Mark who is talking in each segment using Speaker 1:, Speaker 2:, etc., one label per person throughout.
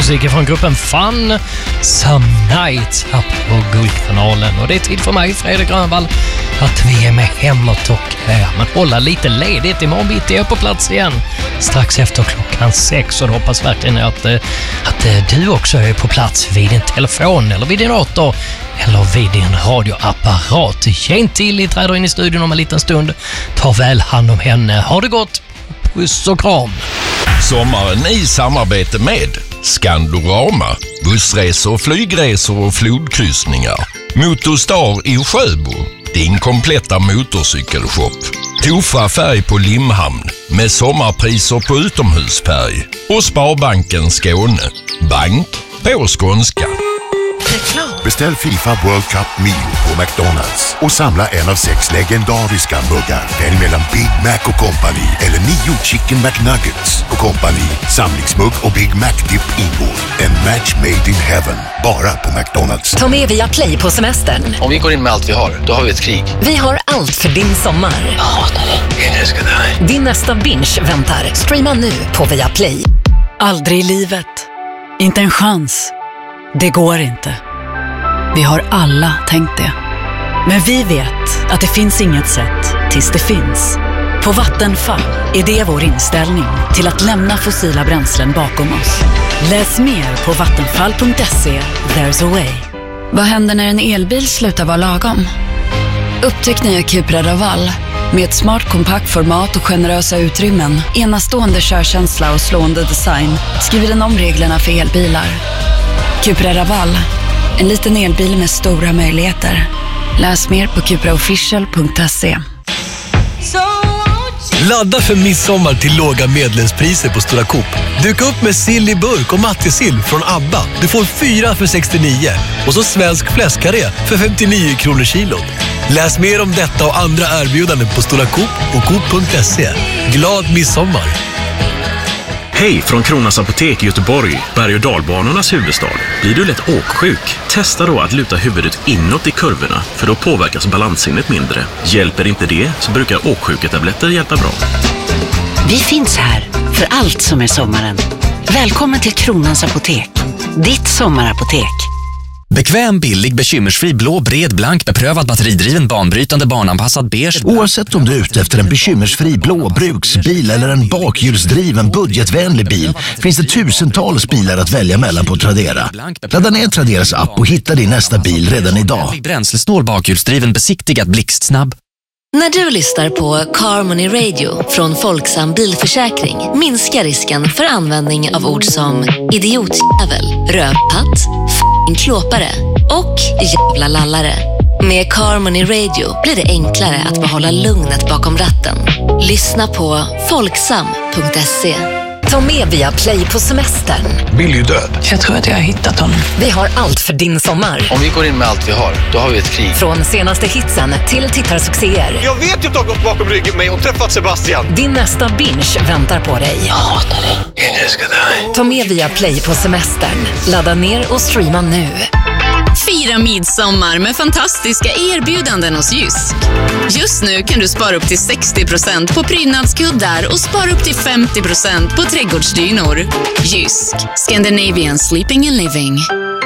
Speaker 1: musik från gruppen Fun Some Nights här på Guldkanalen. Och det är tid för mig, Fredrik Grönvall, att vi är med hemåt och men hålla lite ledigt. Imorgon bitti är jag på plats igen strax efter 6:00, och då hoppas verkligen att du också är på plats vid din telefon eller vid din dator eller vid din radioapparat. Gentil träder in i studion om en liten stund. Ta väl hand om henne. Ha det gott. Puss och kram.
Speaker 2: Sommaren i samarbete med Skandorama, bussresor, flygresor och flodkryssningar. Motorstar i Sjöbo, din kompletta motorcykelshop. Tofa färg på Limhamn med sommarpriser på utomhusfärg. Och Sparbanken Skåne, bank på skånska.
Speaker 3: Beställ FIFA World Cup Meal på McDonalds och samla en av 6 legendariska muggar. Välj mellan Big Mac och Company eller 9 Chicken McNuggets och Company. Samlingsmugg och Big Mac Dip ingår. En match made in heaven. Bara på McDonalds.
Speaker 4: Ta med Viaplay på semestern.
Speaker 5: Om vi går in med allt vi har, då har vi ett krig.
Speaker 4: Vi har allt för din sommar.
Speaker 5: Jag älskar dig.
Speaker 4: Din nästa binge väntar. Streama nu på Viaplay.
Speaker 6: Aldrig i livet. Inte en chans. Det går inte. Vi har alla tänkt det. Men vi vet att det finns inget sätt tills det finns. På Vattenfall är det vår inställning till att lämna fossila bränslen bakom oss. Läs mer på vattenfall.se. There's a way.
Speaker 7: Vad händer när en elbil slutar vara lagom? Upptäck nya Cupra Raval. Med ett smart kompakt format och generösa utrymmen, enastående körkänsla och slående design skriver den om reglerna för elbilar. Cupra Raval. En liten elbil med stora möjligheter. Läs mer på cupraofficial.se.
Speaker 8: Ladda för midsommar till låga medlemspriser på Stora Coop. Duka upp med sill i burk och mattesill från Abba. Du får 4 för 69. Och så svensk fläskkarré för 59 kronor kilot. Läs mer om detta och andra erbjudanden på Stora Coop och coop.se. Glad midsommar!
Speaker 9: Hej från Kronans Apotek i Göteborg, berg- och dalbanornas huvudstad. Blir du lätt åksjuk? Testa då att luta huvudet inåt i kurvorna, för då påverkas balanssinnet mindre. Hjälper inte det, så brukar åksjuketabletter hjälpa bra.
Speaker 10: Vi finns här för allt som är sommaren. Välkommen till Kronans Apotek, ditt sommarapotek.
Speaker 11: Bekväm, billig, bekymmersfri, blå, bred, blank, beprövad, batteridriven, banbrytande, barnanpassad, beige.
Speaker 12: Oavsett om du är ute efter en bekymmersfri blå bruksbil eller en bakhjulsdriven, budgetvänlig bil, finns det tusentals bilar att välja mellan på Tradera. Ladda ner Traderas app och hitta din nästa bil redan idag.
Speaker 11: Bränslesnål, bakhjulsdriven, besiktigad, blixtsnabb.
Speaker 4: När du lyssnar på Carmony Radio från Folksam Bilförsäkring minskar risken för användning av ord som idiotjävel, rövpatt, f***ing klåpare och jävla lallare. Med Carmony Radio blir det enklare att behålla lugnet bakom ratten. Lyssna på folksam.se. Ta med Viaplay på semestern.
Speaker 5: Billy är död.
Speaker 6: Jag tror att jag har hittat honom.
Speaker 4: Vi har allt för din sommar.
Speaker 5: Om vi går in med allt vi har, då har vi ett krig.
Speaker 4: Från senaste hitsen till tittarsuccéer.
Speaker 13: Jag vet ju att du har gått bakom ryggen mig och träffat Sebastian.
Speaker 4: Din nästa binge väntar på dig.
Speaker 5: Jag älskar dig.
Speaker 4: Ta med Viaplay på semestern. Ladda ner och streama nu.
Speaker 14: Fira midsommar med fantastiska erbjudanden hos Jysk. Just nu kan du spara upp till 60% på prydnadskuddar och spara upp till 50% på trädgårdsdynor. Jysk, Scandinavian Sleeping and Living.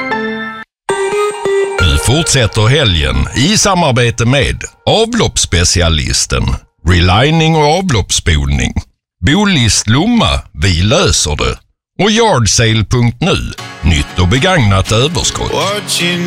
Speaker 2: Vi fortsätter helgen i samarbete med avloppsspecialisten, relining och avloppsspolning. Bolist Lomma, vi löser det. Och yardsale.nu, nytt och begagnat överskott.